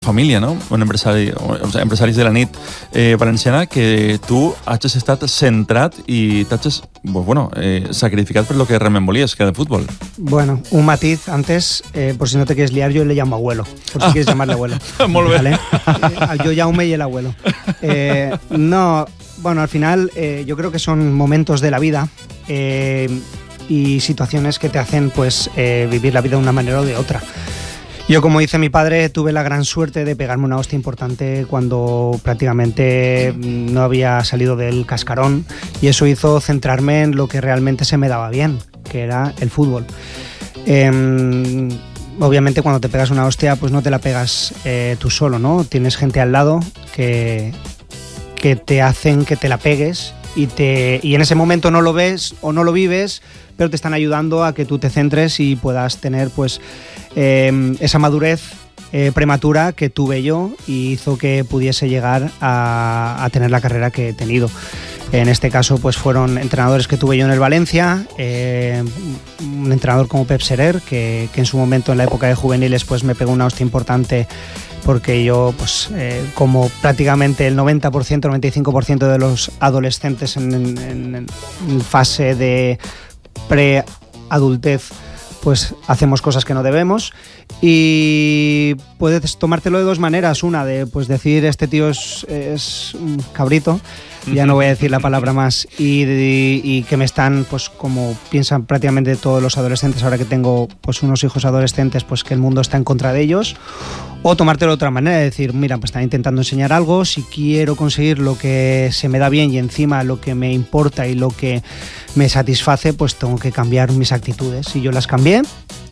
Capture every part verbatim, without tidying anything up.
família, no? Un empresari, o sigui, empresaris de la nit eh, valenciana, que tu hagis estat centrat i t'hagis, bueno, eh, sacrificat per lo que realment volies, que era el fútbol. Bueno, un matiz antes, eh, por si no te quieres liar, yo le llamo abuelo, por si Ah. quieres llamarle abuelo. Molt bé. ¿Vale? Eh, yo Jaume y el abuelo. Eh, no, bueno, al final eh, yo creo que son momentos de la vida eh, y situaciones que te hacen pues eh, vivir la vida de una manera o de otra. Yo, como dice mi padre, tuve la gran suerte de pegarme una hostia importante cuando prácticamente no había salido del cascarón, y eso hizo centrarme en lo que realmente se me daba bien, que era el fútbol. Eh, obviamente cuando te pegas una hostia pues no te la pegas eh, tú solo, ¿no? Tienes gente al lado que, que te hacen que te la pegues y, te, y en ese momento no lo ves o no lo vives, pero te están ayudando a que tú te centres y puedas tener pues eh, esa madurez eh, prematura que tuve yo y hizo que pudiese llegar a, a tener la carrera que he tenido. En este caso pues fueron entrenadores que tuve yo en el Valencia, eh, un entrenador como Pep Serer, que, que en su momento en la época de juveniles pues me pegó una hostia importante, porque yo, pues eh, como prácticamente el noventa por ciento, noventa y cinco por ciento de los adolescentes en, en, en fase de preadultez, pues hacemos cosas que no debemos, y puedes tomártelo de dos maneras. Una, de pues decir, este tío es, es un cabrito, ya no voy a decir la palabra más, y, y, y que me están, pues como piensan prácticamente todos los adolescentes, ahora que tengo pues unos hijos adolescentes, pues que el mundo está en contra de ellos. O tomártelo de otra manera, de decir, mira, pues están intentando enseñar algo, si quiero conseguir lo que se me da bien y encima lo que me importa y lo que me satisface, pues tengo que cambiar mis actitudes. Y yo las cambié,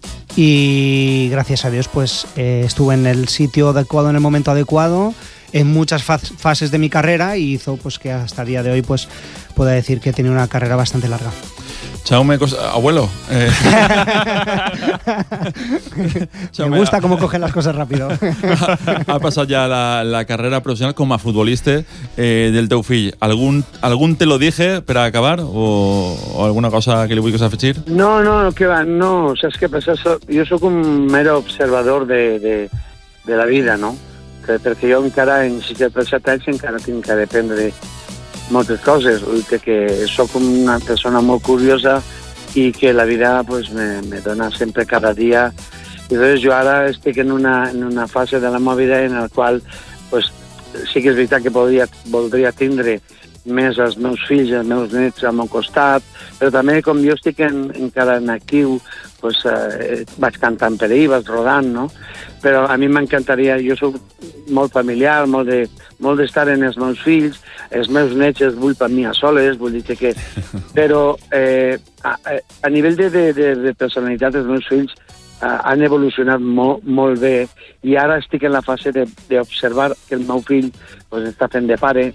y gracias a Dios pues eh, estuve en el sitio adecuado, en el momento adecuado, en muchas fas- fases de mi carrera, y hizo pues que hasta el día de hoy pues pueda decir que he tenido una carrera bastante larga. Jaume, abuelo. Eh. Me gusta cómo cogen las cosas rápido. ha, ha passat ja la, la carrera professional com a futbolista eh, del teu fill. Algun, algun te lo dije per a acabar o, o alguna cosa que li vulguis afegir? No, no, que va, no, saps què passa? Jo sóc un mero observador de, de, de la vida, no? Perquè jo encara, en seixanta-set anys, encara tinc que dependre moltes coses, que sóc una persona molt curiosa i que la vida pues, me, me dona sempre cada dia. I doncs jo ara estic en una, en una fase de la meva vida en la qual pues, sí que és veritat que podria, voldria tindre més els meus fills, els meus nets al meu costat, però també com jo estic en, encara en actiu, pues, eh, vaig cantant per ahir, vaig rodant, no? Però a mi m'encantaria, jo soc molt familiar, molt de, molt d'estar en els meus fills, els meus nets els vull per mi a soles, vull dir que... Però eh, a, a nivell de, de, de, de personalitat, els meus fills eh, han evolucionat molt, molt bé, i ara estic en la fase d'observar que el meu fill pues, està fent de pare,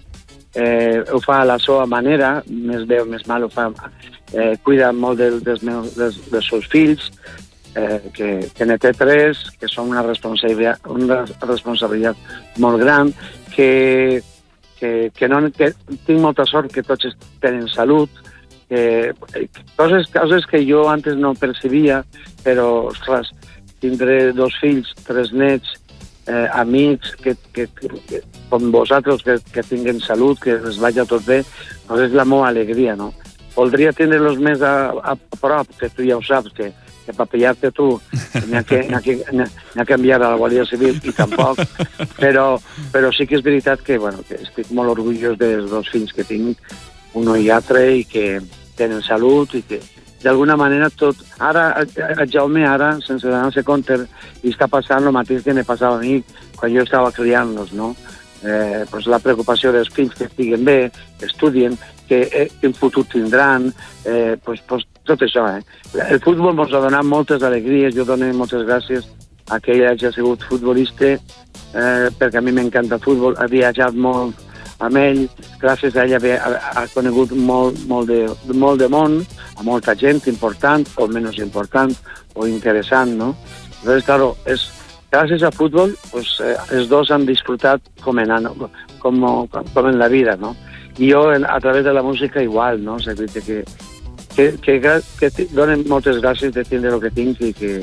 eh, ho fa a la seva manera, més bé o més mal ho fa, eh, cuida molt del, dels, meus, dels, dels seus fills, eh, que, que ne té tres, que són una responsabilitat, una responsabilitat molt gran, que, que, que, no, que tinc molta sort que tots tenen salut, eh, coses, coses que jo antes no percebia, però, ostres, tindré dos fills, tres nets, eh, amics, que, que, que, que, com vosaltres, que, que tinguen salut, que es vagi tot bé, doncs és la meva alegria, no? Voldria tindre-los més a, a prop, que tu ja ho saps, que, que per pillar-te tu n'hi ha, que, n'hi ha, que, n'hi ha que enviar a la Guàrdia Civil, i tampoc, però, però sí que és veritat que, bueno, que estic molt orgullós dels dos fills que tinc, un i altre, i que tenen salut, i que d'alguna manera tot... Ara, a Jaume, ara, sense donar-se compte, i està passant el mateix que me passava a mi quan jo estava criant-los, no? Eh, pues la preocupació dels fills que estiguen bé, que estudien, que eh, en futur tindran, eh, pues, pues, tot això. Eh? El futbol ens ha donat moltes alegries, jo dono moltes gràcies a que ell hagi sigut futbolista, eh, perquè a mi m'encanta el futbol, ha viatjat molt amb ell, gràcies a ell ha, ha conegut molt, molt, de, molt de món, a molta gent important, o menys important, o interessant, no? Entonces, claro, és, gràcies al futbol, pues, eh, els dos han disfrutat com en, com, com en la vida, no? I jo, a través de la música, igual, no? O sigui, que, que, que, que donen moltes gràcies de tindre el que tinc i que,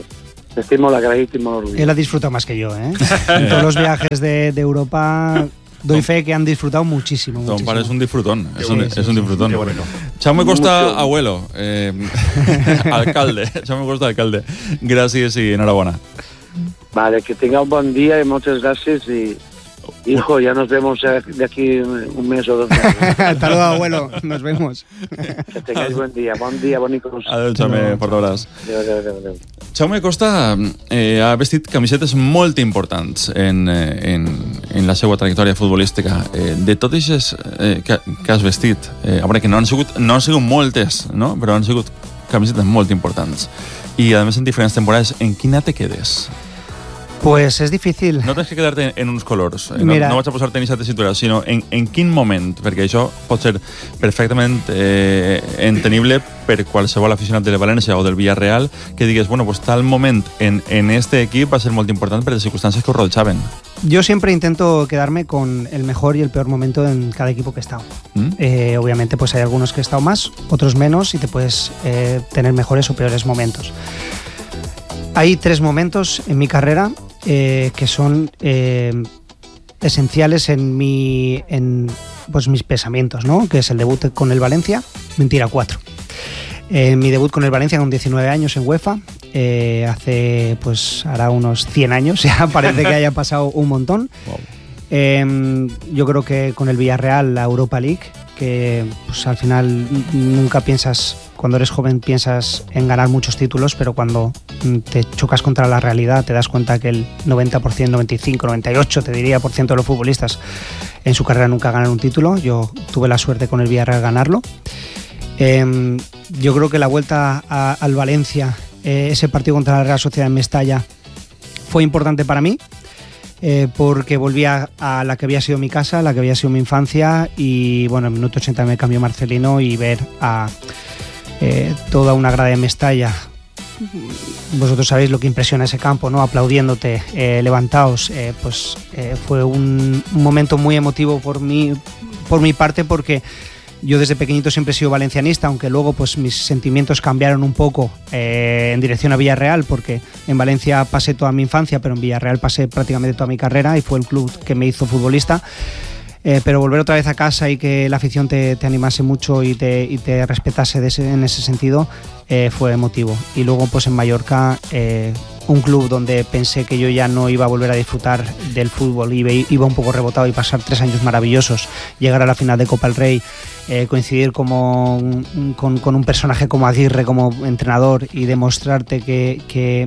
Estoy muy agradecido y muy orgulloso. Él ha disfrutado más que yo, ¿eh? En todos los viajes de, de Europa doy fe que han disfrutado muchísimo. Don muchísimo. Pare es un disfrutón, Qué es un, bueno, es un sí, disfrutón. qué bueno. Chaume Costa, Mucho. abuelo, eh, alcalde, Chaume Costa, alcalde. Gracias y enhorabuena. Vale, que tenga un buen día y muchas gracias y... Hijo, ya nos vemos de aquí un mes o dos meses. Hasta luego, abuelo. Nos vemos. Que tengáis buen día. Bon dia, bonicos. Adéu, Chaume, por l'hores. Adéu, adéu, adéu, adéu. Chaume Costa eh, ha vestit camisetes molt importants en, eh, en, en la seva trajectòria futbolística. Eh, de totes les eh, que, que has vestit, eh, a veure, que no han sigut, no han sigut moltes, no? Però han sigut camisetes molt importants. I, a més, en diferents temporades, en quina te quedes? Pues es difícil. No tens que quedar-te en uns colors, no, Mira. no vaig a posar-te en aquesta tessitura, sinó en, en quin moment, perquè això pot ser perfectament eh, entenible per qualsevol aficionat del València o del Villarreal, que digues, bueno, pues tal moment en, en este equip va ser molt important per les circumstàncies que ho rodejaven. Yo siempre intento quedarme con el mejor y el peor momento en cada equipo que he estado. ¿Mm? Eh, obviamente pues hay algunos que he estado más, otros menos, y te puedes eh, tener mejores o peores momentos. Hay tres momentos en mi carrera eh, que son eh, esenciales en, mi, en pues, mis pensamientos, ¿no? Que es el debut con el Valencia, mentira, cuatro. Eh, mi debut con el Valencia con diecinueve años en UEFA, eh, hace pues hará unos cien años, ya parece que haya pasado un montón. Wow. Eh, yo creo que con el Villarreal, la Europa League, que pues, al final nunca piensas, cuando eres joven piensas en ganar muchos títulos, pero cuando te chocas contra la realidad te das cuenta que el noventa por ciento, noventa y cinco, noventa y ocho te diría por ciento de los futbolistas en su carrera nunca ganan un título. Yo tuve la suerte con el Villarreal ganarlo. Eh, yo creo que la vuelta a, al Valencia, eh, ese partido contra la Real Sociedad en Mestalla, fue importante para mí. Eh, porque volvía a la que había sido mi casa, la que había sido mi infancia, y bueno, en el minuto ochenta me cambió Marcelino y ver a eh, toda una grada de Mestalla. Vosotros sabéis lo que impresiona ese campo, ¿no? Aplaudiéndote, eh, levantaos, eh, pues eh, fue un, un momento muy emotivo por mí, por mi parte, porque yo desde pequeñito siempre he sido valencianista, aunque luego pues mis sentimientos cambiaron un poco eh, en dirección a Villarreal, porque en Valencia pasé toda mi infancia, pero en Villarreal pasé prácticamente toda mi carrera y fue el club que me hizo futbolista. Eh, pero volver otra vez a casa y que la afición te, te animase mucho y te, y te respetase de ese, en ese sentido eh, fue emotivo. Y luego pues en Mallorca, eh, un club donde pensé que yo ya no iba a volver a disfrutar del fútbol, iba, iba un poco rebotado, y pasar tres años maravillosos, llegar a la final de Copa del Rey, eh, coincidir como, con, con un personaje como Aguirre como entrenador y demostrarte que, que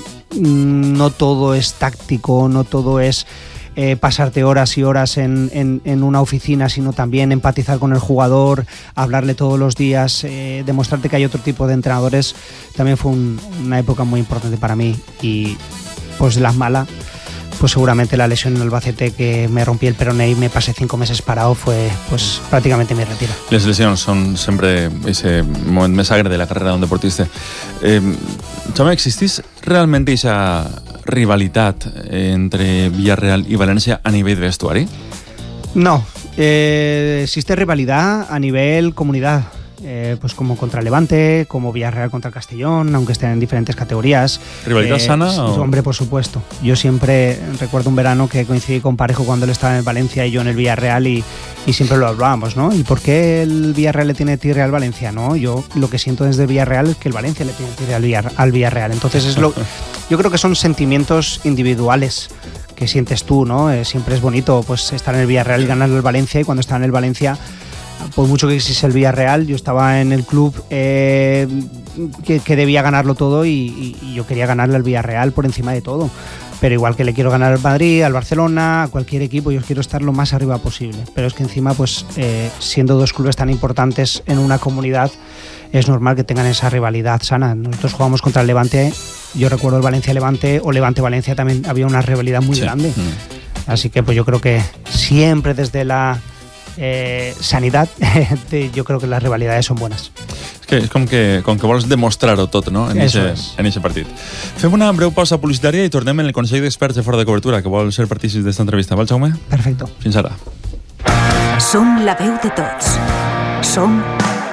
no todo es táctico, no todo es Eh, pasarte horas y horas en, en, en una oficina, sino también empatizar con el jugador, hablarle todos los días, eh, demostrarte que hay otro tipo de entrenadores. También fue un, una época muy importante para mí, y pues de las malas, pues seguramente la lesión en Albacete, que me rompí el peroné y me pasé cinco meses parado, fue pues prácticamente mi retiro. Les lesions són sempre ese moment més agre de la carrera d'un deportista. Eh, Jaume, existís realment aquesta rivalitat entre Villarreal y Valencia a nivel de vestuari? No, eh, existe rivalidad a nivel comunidad. Eh, pues como contra Levante, como Villarreal contra Castellón, aunque estén en diferentes categorías. ¿Rivalidad eh, sana? Sí, O? hombre, por supuesto. Yo siempre recuerdo un verano que coincidí con Parejo cuando él estaba en el Valencia y yo en el Villarreal, y, y siempre lo hablábamos, ¿no? ¿Y por qué el Villarreal le tiene tirria al Valencia? ¿No? Yo lo que siento desde el Villarreal es que el Valencia le tiene tirria al, Villar, al Villarreal. Entonces es lo, yo creo que son sentimientos individuales que sientes tú, ¿no? Eh, siempre es bonito pues estar en el Villarreal y ganar al Valencia, y cuando estaba en el Valencia, por mucho que existe el Villarreal, yo estaba en el club eh, que, que debía ganarlo todo, y, y, y yo quería ganarle al Villarreal por encima de todo. Pero igual que le quiero ganar al Madrid, al Barcelona, a cualquier equipo, yo quiero estar lo más arriba posible. Pero es que encima, pues eh, siendo dos clubes tan importantes en una comunidad, es normal que tengan esa rivalidad sana. Nosotros jugamos contra el Levante, yo recuerdo el Valencia-Levante o Levante-Valencia, también había una rivalidad muy sí. grande. Mm. Así que pues yo creo que siempre desde la Eh, sanidad, yo creo que las rivalidades son buenas. És que és com que, com que vols demostrar-ho tot, no? En aquest partit. Fem una breu pausa publicitària i tornem en el Consell d'Experts de Fora de Cobertura, que vol ser partícips d'esta entrevista. Val, Jaume? Perfecto. Fins ara. Som la veu de tots. Som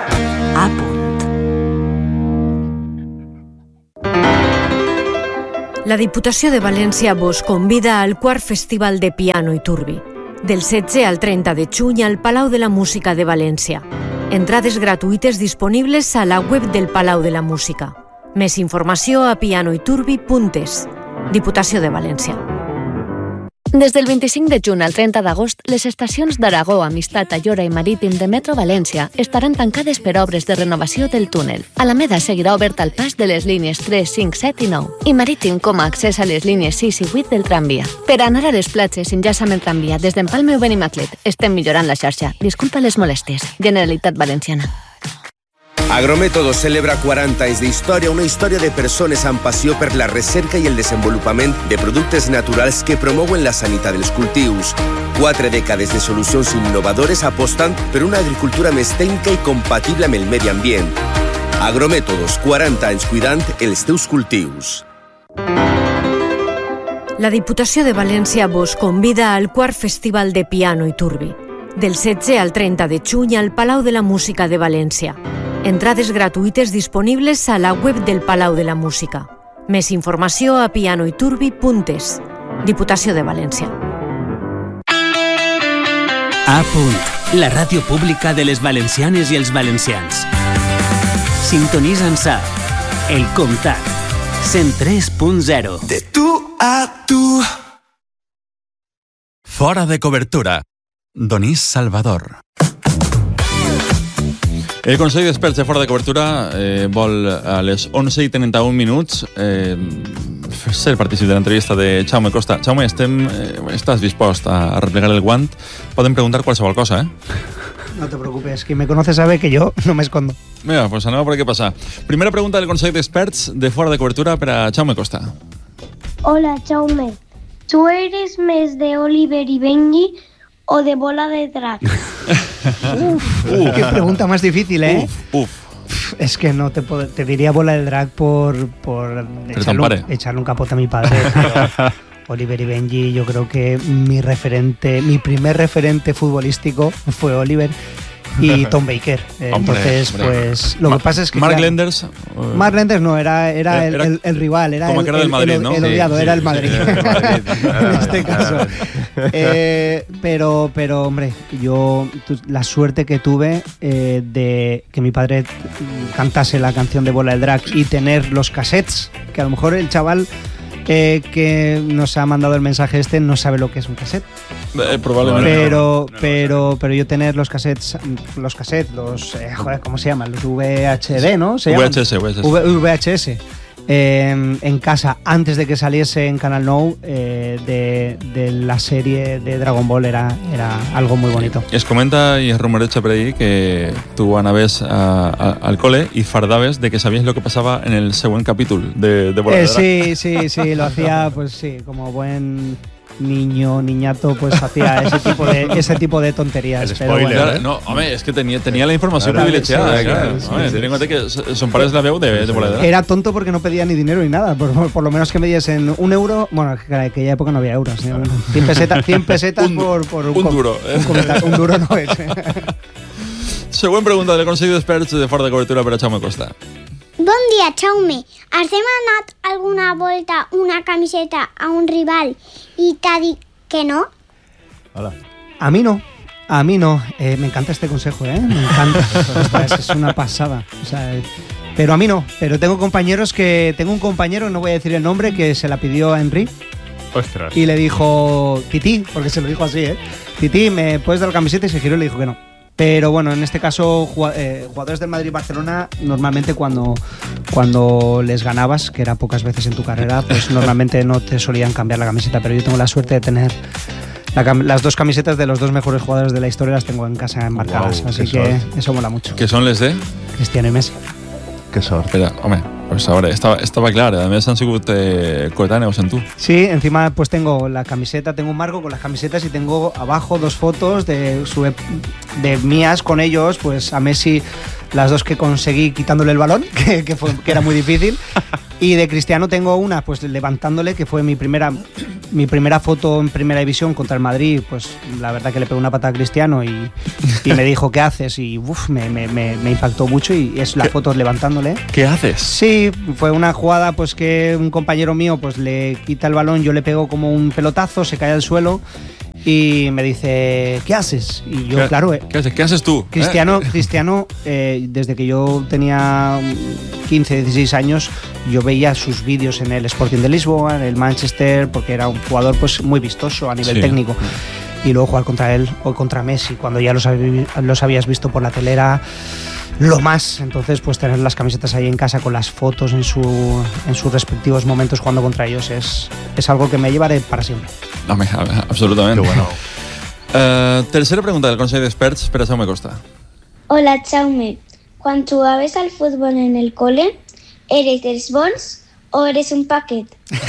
A Punt. La Diputació de València vos convida al quart Festival de Piano i Turbi, del setze al trenta de juny al Palau de la Música de València. Entrades gratuïtes disponibles a la web del Palau de la Música. Més informació a pianoiturbi punt es. Diputació de València. Des del vint-i-cinc de juny al trenta d'agost, les estacions d'Aragó, Amistat, Ayora i Marítim de Metro València estaran tancades per obres de renovació del túnel. Alameda seguirà obert al pas de les línies tres, cinc, set i nou i Marítim com a accés a les línies sis i vuit del tramvia. Per anar a les platges enllaça amb el tramvia des d'Empalme o Benimaclet. Estem millorant la xarxa. Disculpa les molèsties. Generalitat Valenciana. Agrométodos celebra quaranta anys d'història, una història de persones amb passió per la recerca i el desenvolupament de productes naturals que promouen la sanitat dels cultius. Quatre dècades de solucions innovadores apostant per una agricultura més tècnica i compatible amb el medi ambient. Agrométodos, quaranta anys cuidant els teus cultius. La Diputació de València vos convida al quart Festival de Piano i Turbi, del setze al trenta de juny al Palau de la Música de València. Entrades gratuïtes disponibles a la web del Palau de la Música. Més informació a pianoiturbi punt es. Diputació de València. A punt, la ràdio pública de les valencianes i els valencians. Sintonitza'ns a El Comtat, cent tres punt zero. De tu a tu. Fora de cobertura. Donís Salvador. El Consell d'Experts de Fora de Cobertura eh, vol a les onze i trenta-un minuts eh, ser partícip de l'entrevista de Jaume Costa. Jaume, estem, eh, estàs dispost a replegar el guant? Podem preguntar qualsevol cosa, eh? No te preocupes, quien me conoce sabe que yo no me escondo. Mira, pues anem a por què passa. Primera pregunta del Consell d'Experts de Fora de Cobertura per a Jaume Costa. Hola, Jaume. ¿Tú eres més de Oliver y Benji o de Bola de Drag? Uf, uf, qué pregunta más difícil, ¿eh? Uf, uf. Es que no te, puedo, te diría Bola de Drag por, por echarle, un, echarle un capote a mi padre. Pero Oliver y Benji, yo creo que mi referente, mi primer referente futbolístico fue Oliver y Tom Baker. Entonces, hombre, hombre. pues lo Ma- que pasa es que Mark claro, Lenders. Uh, Mark Lenders no, era, era, era el, el, el rival, era, como el, que era del Madrid, el, ¿no? el odiado, sí, era sí, el Madrid. Sí, el Madrid. en este caso. Eh, pero, pero, hombre, yo tu, la suerte que tuve eh, de que mi padre cantase la canción de Bola del Drag y tener los cassettes, que a lo mejor el chaval Eh, que nos ha mandado el mensaje este no sabe lo que es un cassette. Eh, probablemente. Pero, no, no pero, pero yo tener los cassettes, los cassettes, los, eh, joder, ¿cómo se llaman? Los V H D, ¿no? ¿Se V H S, V H S. V- VHS. Eh, en casa, antes de que saliese en Canal Nou, eh, de, de la serie de Dragon Ball, era, era algo muy bonito. Es comenta y es rumorecha por ahí que tú anaves a, a, al cole y fardaves de que sabías lo que pasaba en el segundo capítulo de, de Bola de eh, Drag. Sí, sí, sí, lo hacía, pues sí, como buen niño, niñato, pues hacía ese tipo de, ese tipo de tonterías. El pero spoiler, bueno. ¿eh? No, hombre, es que tenía, tenía la información Claro, privilegiada. sí, claro. sí, Hombre, sí, ten sí. en cuenta que son pares de la veu de, de Bola de Drag. Era tonto porque no pedía ni dinero ni nada, por, por lo menos que me diesen un euro, bueno, en aquella época no había euros, ¿eh? cien pesetas, cien pesetas un, por, por un, un duro. Eh? Un, comentario, un duro no es. Següent pregunta del Consell d'Experts de Fora de Cobertura per a Jaume Costa. Bon dia, Jaume. Has demanat alguna volta una camiseta a un rival i t'ha dit que no? Hola. A mí no. A mí no. Eh, me encanta este consejo, ¿eh? Me encanta. Ostras, es una pasada. O sea, pero a mí no. Pero tengo compañeros que... Tengo un compañero, no voy a decir el nombre, que se la pidió a Henry. Ostras. Y le dijo, Titi, porque se lo dijo así, ¿eh? Titi, ¿me puedes dar la camiseta? Y se giró y le dijo que no. Pero bueno, en este caso, jugadores del Madrid y Barcelona, normalmente cuando, cuando les ganabas, que era pocas veces en tu carrera, pues normalmente no te solían cambiar la camiseta. Pero yo tengo la suerte de tener la, las dos camisetas de los dos mejores jugadores de la historia, las tengo en casa embarcadas. Wow, así que sort. Eso mola mucho. ¿Qué son les de? Cristiano y Messi. Qué sort. Espera, home, pues ahora estaba, estaba claro. Además han sigut eh, coetáneos en tú. Sí, encima pues tengo la camiseta, tengo un marco con las camisetas y tengo abajo dos fotos de, su, de mías con ellos, pues a Messi las dos que conseguí quitándole el balón, que, que, fue, que era muy difícil, Y de Cristiano tengo una, pues levantándole, que fue mi primera mi primera foto en primera división contra el Madrid. Pues la verdad que le pegó una patada a Cristiano y, y me dijo, ¿qué haces? Y uf, me, me, me, me impactó mucho y es la foto levantándole. ¿Qué haces? Sí, fue una jugada pues que un compañero mío pues le quita el balón, yo le pego como un pelotazo, se cae al suelo y me dice, ¿qué haces? Y yo, ¿Qué, claro... ¿Qué haces? ¿Qué haces tú? Cristiano, ¿Eh? Cristiano eh, desde que yo tenía quince, dieciséis años, yo veía sus vídeos en el Sporting de Lisboa, en el Manchester, porque era un jugador pues muy vistoso a nivel sí. técnico. Y luego jugar contra él o contra Messi, cuando ya los, hab- los habías visto por la telera, lo más. Entonces, pues tener las camisetas ahí en casa con las fotos en, su, en sus respectivos momentos jugando contra ellos es, es algo que me llevaré para siempre. No, me, absolutamente. Qué bueno. Uh, tercera pregunta del Consell d'Experts per a Jaume Costa. Hola, Jaume. Quan jugaves al futbol en el cole, ¿eres dels bons o eres un paquet?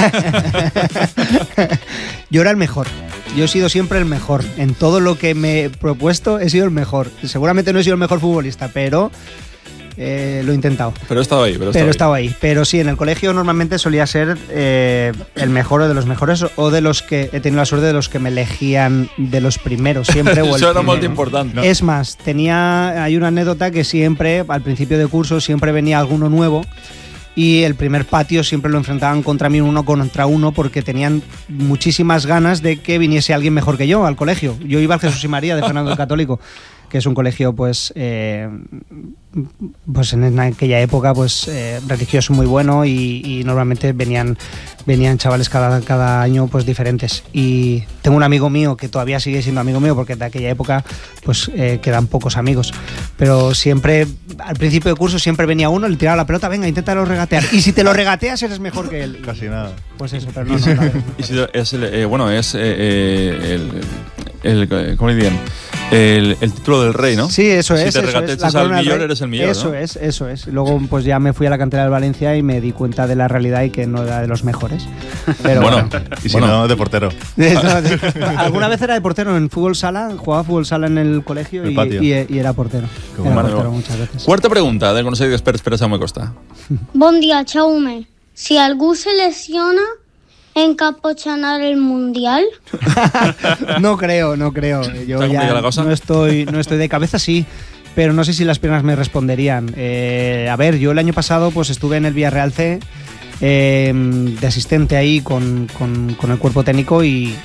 Yo era el mejor. Yo he sido siempre el mejor. En todo lo que me he propuesto he sido el mejor. Seguramente no he sido el mejor futbolista, pero eh, lo he intentado. Pero he estado ahí. Pero he Pero he estado estado ahí. Pero sí, en el colegio normalmente solía ser eh, el mejor o de los mejores o de los que he tenido la suerte de los que me elegían de los primeros siempre. O el Eso era primero. muy importante. ¿No? Es más, tenía, hay una anécdota que siempre, al principio de curso, siempre venía alguno nuevo. Y el primer patio siempre lo enfrentaban contra mí uno contra uno porque tenían muchísimas ganas de que viniese alguien mejor que yo al colegio. Yo iba al Jesús y María de Fernando el Católico, que es un colegio pues eh, pues en aquella época pues eh, religioso muy bueno y, y normalmente venían venían chavales cada, cada año pues diferentes. Y tengo un amigo mío que todavía sigue siendo amigo mío porque de aquella época pues eh, quedan pocos amigos, pero siempre al principio de curso siempre venía uno, le tiraba la pelota, venga, inténtalo regatear, y si te lo regateas eres mejor que él. Casi nada. Pues eso, pero no, no, no, no. Y si es el, eh, bueno, es eh, eh, el, el, ¿cómo le dirían? El, el título del rey, ¿no? Sí, eso si es. Si te eso regateas es, al millor, eres el millor, Eso ¿no? es, eso es. Luego pues ya me fui a la cantera del Valencia y me di cuenta de la realidad y que no era de los mejores. Pero bueno, bueno. Y si bueno. no, de portero. No, de, alguna vez era de portero en fútbol sala, jugaba fútbol sala en el colegio el y, y, y era portero. Qué Era bueno. portero muchas veces. Cuarta pregunta del Consell d'Experts per a Jaume Costa. Bon dia, Jaume. Si algú se lesiona, en cap pots anar al Mundial? No creo, no creo. Yo ¿Está ya complicada la cosa? no estoy, no estoy de cabeza, sí, pero no sé si las piernas me responderían. Eh, a ver, yo el año pasado pues estuve en el Villarreal C eh, de asistente ahí con, con, con el cuerpo técnico y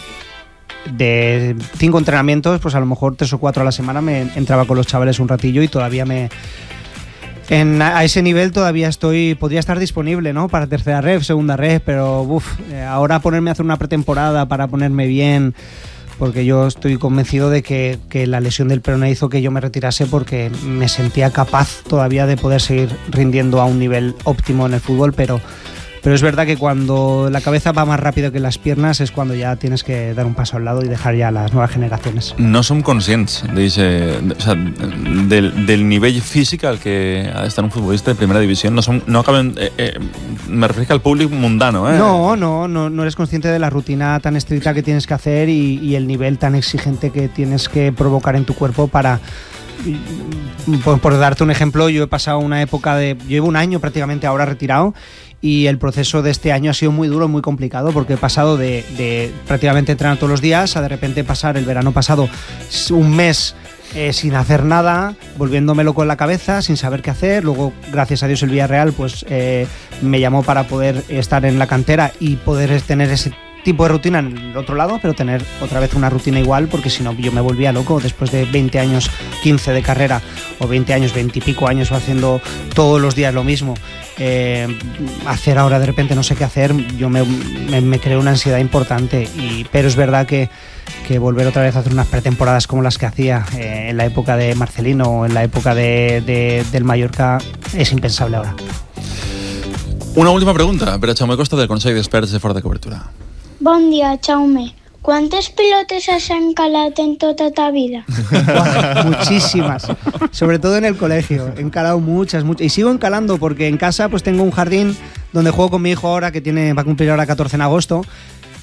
de cinco entrenamientos, pues a lo mejor tres o cuatro a la semana me entraba con los chavales un ratillo y todavía me... En, a ese nivel todavía estoy, podría estar disponible, ¿no? Para tercera ref, segunda ref, pero uf, eh, ahora ponerme a hacer una pretemporada para ponerme bien, porque yo estoy convencido de que, que la lesión del peroné hizo que yo me retirase porque me sentía capaz todavía de poder seguir rindiendo a un nivel óptimo en el fútbol, pero, pero es verdad que cuando la cabeza va más rápido que las piernas es cuando ya tienes que dar un paso al lado y dejar ya a las nuevas generaciones. No som conscients de, o sea, del, del nivell físic al que ha d'estar un futbolista de primera divisió. No, som, no acaben... Eh, eh, me refiero al públic mundano, ¿eh? No, no, no, no eres consciente de la rutina tan estricta que tienes que hacer y, y el nivel tan exigente que tienes que provocar en tu cuerpo para... Por, por darte un ejemplo, yo he pasado una época de... Llevo un año prácticamente ahora retirado y el proceso de este año ha sido muy duro, muy complicado, porque he pasado de, de prácticamente entrenar todos los días a de repente pasar el verano pasado un mes eh, sin hacer nada, volviéndome loco en la cabeza, sin saber qué hacer. Luego, gracias a Dios, el Villarreal pues eh, me llamó para poder estar en la cantera y poder tener ese tipo de rutina en el otro lado, pero tener otra vez una rutina igual, porque si no yo me volvía loco después de veinte años, quince de carrera, o veinte años, veinte y pico años haciendo todos los días lo mismo. Eh, hacer ahora de repente no sé qué hacer, yo me, me, me creo una ansiedad importante, y, pero es verdad que, que volver otra vez a hacer unas pretemporadas como las que hacía eh, en la época de Marcelino o en la época de, de, del Mallorca es impensable ahora. Una última pregunta per a Jaume Costa del Consell d'Experts de Fora de Cobertura. Bon dia, Jaume. ¿Cuántas pilotes has encalado en toda tu vida? Muchísimas, sobre todo en el colegio. He encalado muchas, muchas. Y sigo encalando porque en casa pues tengo un jardín donde juego con mi hijo ahora, que tiene va a cumplir ahora catorce en agosto.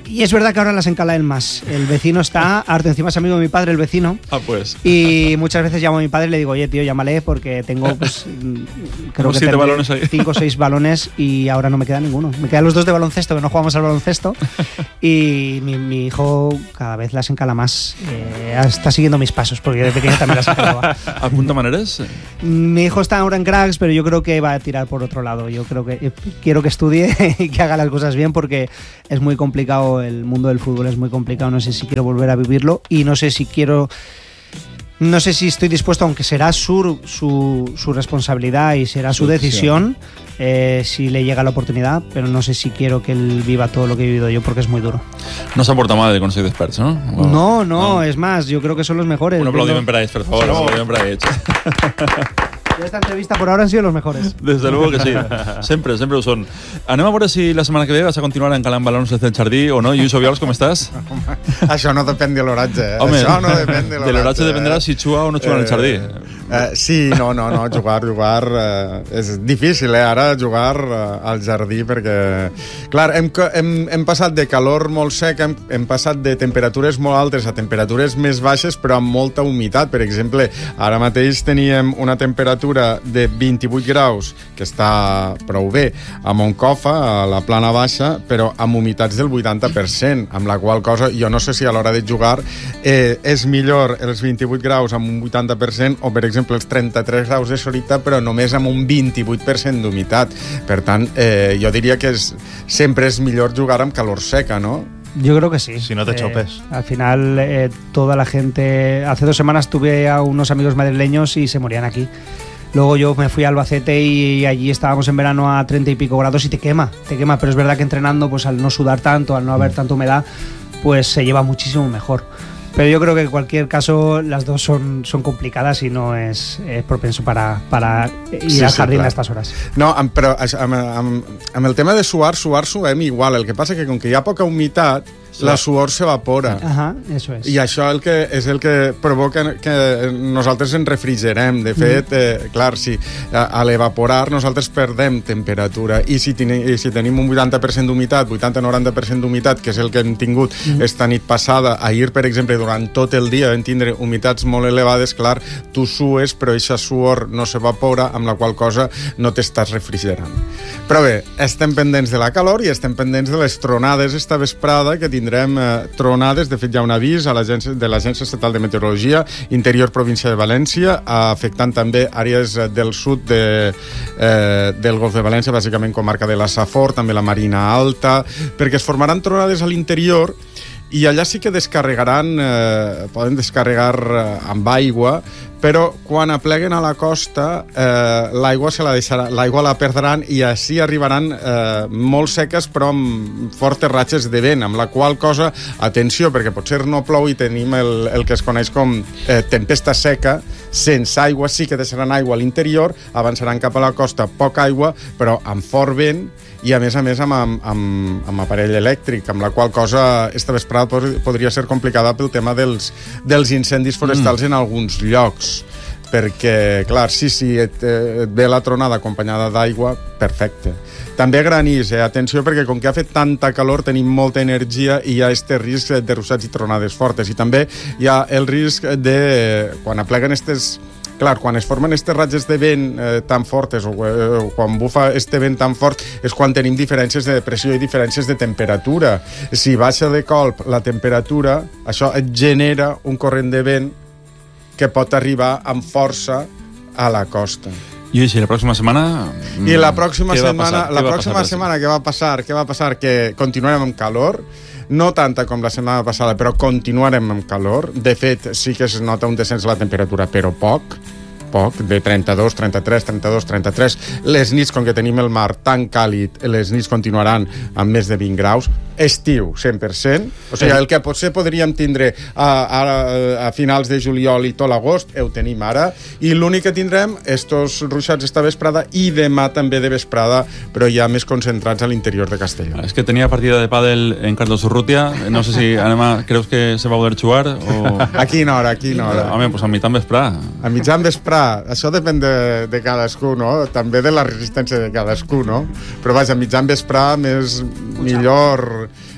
Y es verdad que ahora las encala él más. El vecino está harto, encima es amigo de mi padre, el vecino. Ah, pues. Y muchas veces llamo a mi padre y le digo, oye, tío, llámale porque tengo, pues, creo que siete balones ahí. cinco o seis balones y ahora no me queda ninguno. Me quedan los dos de baloncesto, que no jugamos al baloncesto. Y mi, mi hijo cada vez las encala más. Eh, está siguiendo mis pasos, porque yo de pequeño también las encalaba. ¿Apunta maneras? Mi hijo está ahora en cracks, pero yo creo que va a tirar por otro lado. Yo creo que quiero que estudie y que haga las cosas bien, porque es muy complicado, el mundo del fútbol es muy complicado. No sé si quiero volver a vivirlo y no sé si quiero... No sé si estoy dispuesto, aunque será su, su, su responsabilidad y será su decisión, eh, si le llega la oportunidad, pero no sé si quiero que él viva todo lo que he vivido yo, porque es muy duro. No s'ha portat mal de Consell d'Experts, no? O... No, no, no, es más, yo creo que son los mejores. Un aplaudiment per a ells, per favor, un aplaudiment per a ells. Esta entrevista por ahora han sido los mejores. Desde luego que sí. Sempre, sempre ho són. Anem a veure si la setmana que ve vas a continuar encalant balons des del jardí o no. Lluís Obiols, com estàs? Home, això no depèn de l'oratge. Eh? Home, això no depèn de l'oratge. De l'oratge dependrà si juga o no juga eh, en el jardí. Eh, sí, no, no, no, jugar, jugar... Eh, és difícil, eh, ara, jugar eh, al jardí, perquè... Clar, hem, hem, hem passat de calor molt sec, hem, hem passat de temperatures molt altes a temperatures més baixes, però amb molta humitat. Per exemple, ara mateix teníem una temperatura de vint-i-vuit graus, que està prou bé, a Moncofa, a la plana baixa, però amb humitats del vuitanta per cent, amb la qual cosa jo no sé si a l'hora de jugar eh, és millor els vint-i-vuit graus amb un vuitanta per cent o, per exemple, els trenta-tres graus de solita, però només amb un vint-i-vuit per cent d'humitat. Per tant, eh, jo diria que és, sempre és millor jugar amb calor seca, no? Yo creo que sí. Si no te eh, chopes. Al final, eh, toda la gente... Hace dos semanas tuve a unos amigos madrileños y se morían aquí. Luego yo me fui a Albacete y allí estábamos en verano a treinta y pico grados y te quema, te quema. Pero es verdad que entrenando, pues al no sudar tanto, al no haber tanta humedad, pues se lleva muchísimo mejor. Pero yo creo que en cualquier caso las dos son, son complicadas y no es, es propenso para, para ir sí, al jardín sí, a estas horas. No, però amb, amb, amb el tema de suar, suar suem igual. El que passa que com que hi ha poca humitat, la suor s'evapora. Ajá, eso es. I això el que, és el que provoca que nosaltres ens refrigerem. De fet, mm. eh, clar, si a, a l'evaporar nosaltres perdem temperatura i si, ten, i si tenim un vuitanta per cent d'humitat, vuitanta a noranta per cent d'humitat, que és el que hem tingut mm. esta nit passada, ahir, per exemple, durant tot el dia vam tindre humitats molt elevades, clar, tu sues, però aquesta suor no s'evapora, amb la qual cosa no t'estàs refrigerant. Però bé, estem pendents de la calor i estem pendents de les tronades esta vesprada, que tindrem eh, tronades. De fet, hi ha un avís a l'agència de l'Agència Estatal de Meteorologia, interior província de València, afectant també àrees del sud de, eh, del Golf de València, bàsicament comarca de la Safor, també la Marina Alta, perquè es formaran tronades a l'interior i allà sí que descarregaran, eh, poden descarregar eh, amb aigua, però quan apleguen a la costa eh, l'aigua se la deixarà, l'aigua la perdran i així arribaran eh, molt seques però amb fortes ratxes de vent, amb la qual cosa, atenció, perquè potser no plou i tenim el, el que es coneix com eh, tempesta seca, sense aigua, sí que deixaran aigua a l'interior, avançaran cap a la costa, poca aigua, però amb fort vent i a més a més amb, amb, amb, amb aparell elèctric, amb la qual cosa esta vesprada podria ser complicada pel tema dels, dels incendis forestals mm. en alguns llocs, perquè, clar, sí, sí, et, et ve la tronada acompanyada d'aigua, perfecte. També granís, eh? Atenció, perquè com que ha fet tanta calor tenim molta energia i hi ha este risc de ruixats i tronades fortes, i també hi ha el risc de, quan apleguen estes... Clar, quan es formen aquestes ratxes de vent eh, tan fortes o, eh, o quan bufa este vent tan fort és quan tenim diferències de pressió i diferències de temperatura. Si baixa de colp la temperatura, això et genera un corrent de vent que pot arribar amb força a la costa. I així, la pròxima setmana... I la pròxima setmana, la pròxima setmana què va passar? Què va passar? Que continuarem amb calor, no tanta com la setmana passada, però continuarem amb calor. De fet, sí que es nota un descens de la temperatura, però poc, poc, de trenta-dos, trenta-tres, trenta-dos, trenta-tres. Les nits, com que tenim el mar tan càlid, les nits continuaran amb més de vint graus. Estiu, cent per cent. O sigui, el que potser podríem tindre a, a, a finals de juliol i tot l'agost, ho tenim ara. I l'únic que tindrem, estos ruixats esta vesprada i demà també de vesprada, però ja més concentrats a l'interior de Castelló. És que tenia partida de pàdel en Carlos Urrutia. No sé si, anem a, creus que se va poder jugar? O... A quina hora, a quina hora? Home, pues a mitjan vesprà. A mitjan vesprà. Això depèn de, de cadascú, no? També de la resistència de cadascú, no? Però vaja, a mitjan vesprà més millor...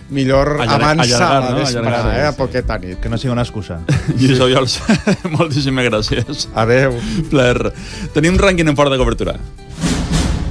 millor Allargar- avançar allargar, la no? vesprada, Allargar, eh, a sí. poqueta nit. Que no sigui una excusa. Lluís Obiols, moltíssimes gràcies. Adeu. Plaer. Tenim rànquing en fora de cobertura.